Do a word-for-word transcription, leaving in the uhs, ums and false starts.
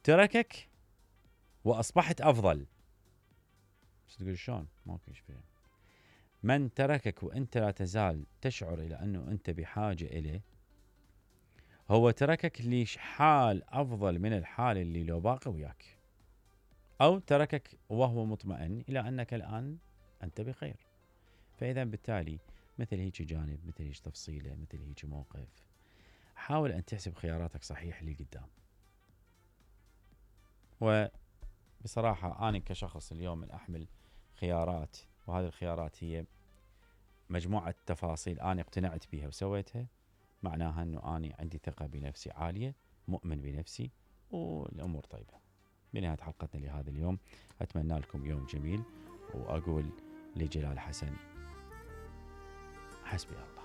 تركك وأصبحت أفضل. بس تقول شلون؟ ماكو إشكال. من تركك وأنت لا تزال تشعر إلى أنه أنت بحاجة إليه، هو تركك لحال أفضل من الحال اللي لو باقي وياك، أو تركك وهو مطمئن إلى أنك الآن أنت بخير. فإذا بالتالي مثل هيك جانب، مثل هيك تفصيلة، مثل هيك موقف، حاول أن تحسب خياراتك صحيح لقدام. وبصراحة أنا كشخص اليوم من أحمل خيارات، وهذه الخيارات هي مجموعة تفاصيل أنا اقتنعت بها وسويتها، معناها أنه أنا عندي ثقة بنفسي عالية، مؤمن بنفسي، والأمور طيبة. بنهاية حلقتنا لهذا اليوم أتمنى لكم يوم جميل، وأقول لجلال حسن حسبي الله.